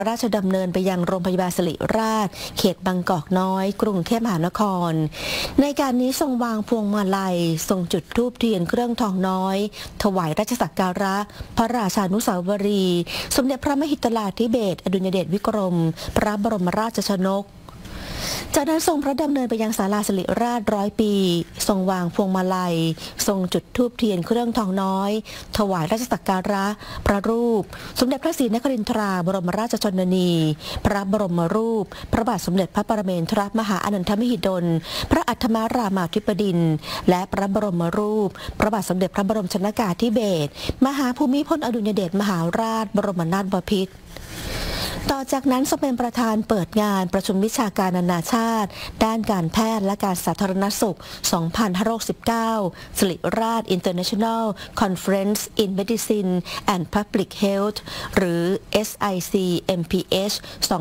ราชดำเนินไปยังโรงพยาบาลศิริราชเขตบางกอกน้อยกรุงเทพมหานครในการนี้ทรงวางพวงมาลัยทรงจุดธูปเทียนเครื่องทองน้อยถวายราชสักการะพระราชานุสาวรีย์สมเด็จพระมหิดลาธิเบศรอดุลยเดชวิกรมพระบรมราชชนกจากนั้นทรงพระดำเนินไปยังศาลาศิริราช100 ปีทรงวางพวงมาลัยทรงจุดธูปเทียนเครื่องทองน้อยถวายราชสักการะพระรูปสมเด็จพระศรีนครินทราบรมราชชนนีพระบรมรูปพระบาทสมเด็จพระปรเมนทรมหาอนันทมหิดลพระอัฏฐมารามาธิบดินทร์และพระบรมรูปพระบาทสมเด็จพระบรมชนกาธิเบศรมหาภูมิพลอดุลยเดชมหาราชบรมนาถบพิตรต่อจากนั้นทรงเป็นประธานเปิดงานประชุมวิชาการนานาชาติด้านการแพทย์และการสาธารณสุข 2569 ศิริราช International Conference in Medicine and Public Health หรือ SICMPH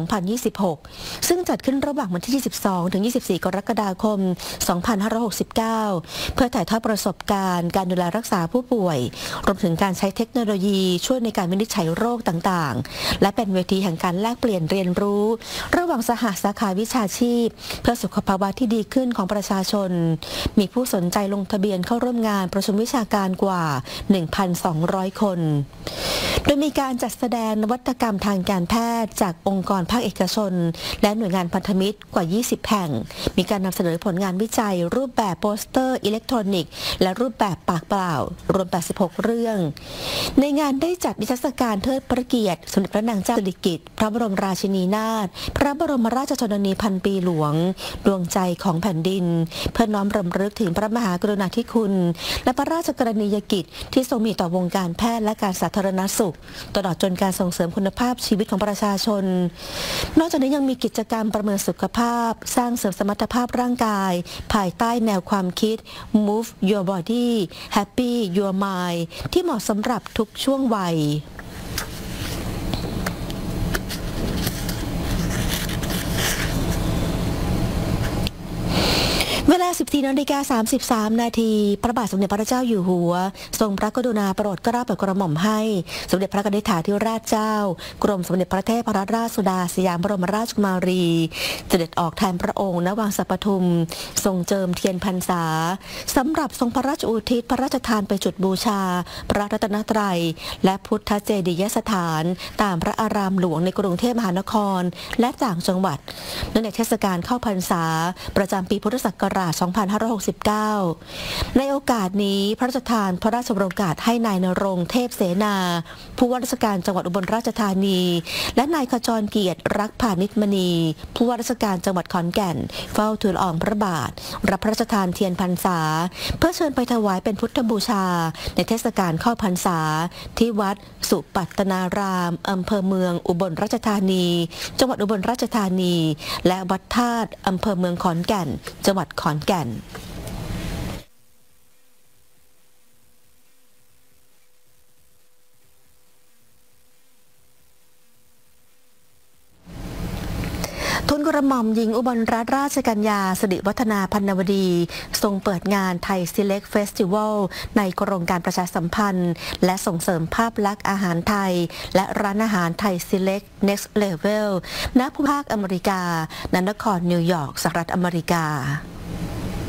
2026 ซึ่งจัดขึ้นระหว่างวันที่ 22 ถึง 24 กรกฎาคม 2569 เพื่อถ่ายทอดประสบการณ์การดูแลรักษาผู้ป่วยรวมถึงการใช้เทคโนโลยีช่วยในการวินิจฉัยโรคต่างๆและเป็นเวทีแห่งการแลกเปลี่ยนเรียนรู้ระหว่างสหสาขาวิชาชีพเพื่อสุขภาวะที่ดีขึ้นของประชาชนมีผู้สนใจลงทะเบียนเข้าร่วมงานประชุมวิชาการกว่า 1,200 คนโดยมีการจัดแสดงนวัตกรรมทางการแพทย์จากองค์กรภาคเอกชนและหน่วยงานพันธมิตรกว่า 20 แห่งมีการนำเสนอผลงานวิจัยรูปแบบโปสเตอร์อิเล็กทรอนิกส์และรูปแบบปากเปล่ารวม 86 เรื่องในงานได้จัดนิทรรศการเทิดพระเกียรติสมเด็จพระนางเจ้าสิริกิติ์พระบรมราชินีนาถพระบรมราชชนนีพันปีหลวงดวงใจของแผ่นดินเพื่อน้อมรำลึกถึงพระมหากรุณาธิคุณและพระราชกรณียกิจที่ทรงมีต่อวงการแพทย์และการสาธารณสุขตลอดจนการส่งเสริมคุณภาพชีวิตของประชาชนนอกจากนี้ยังมีกิจกรรมประเมินสุขภาพสร้างเสริมสมรรถภาพร่างกายภายใต้แนวความคิด Move Your Body Happy Your Mind ที่เหมาะสำหรับทุกช่วงวัยเวลา 14:33 นาทีพระบาทสมเด็จพระเจ้าอยู่หัวทรงพระกรุณาโปรดเกล้าโปรดกระหม่อมให้สมเด็จพระกนิษฐาธิราชเจ้ากรมสมเด็จพระเทพรัตนราชสุดาสยามบรมราชกุมารีเสด็จออกแทนพระองค์ณวังสัปทุมทรงเจิมเทียนพรรษาสำหรับทรงพระราชอุทิศพระราชทานไปจุดบูชาพระรัตนตรัยและพุทธเจดียสถานตามพระอารามหลวงในกรุงเทพมหานครและต่างจังหวัดเนื่องในเทศกาลเข้าพรรษาประจำปีพุทธศักราช 2569 ในโอกาสนี้พระราชทานพระราชโองการให้นายณรงค์เทพเสนาผู้ว่าราชการจังหวัดอุบลราชธานีและนายขจรเกียรติรักพานิชมณีผู้ว่าราชการจังหวัดขอนแก่นเฝ้าทูลละอองพระบาทรับพระราชทานเทียนพรรษาเพื่อเชิญไปถวายเป็นพุทธบูชาในเทศกาลเข้าพรรษาที่วัดสุปัตตนารามอำเภอเมืองอุบลราชธานีจังหวัดอุบลราชธานีและวัดธาตุอำเภอเมืองขอนแก่นจังหวัดขอนแก่นทูลกระหม่อมหญิงอุบลรัตนราชกัญญาสิริวัฒนาพันนวดีทรงเปิดงานไทย Select Festival ในโครงการประชาสัมพันธ์และส่งเสริมภาพลักษณ์อาหารไทยและร้านอาหารไทย Select Next Level ณภูมิภาคอเมริกาณนครนิวยอร์กสหรัฐอเมริกา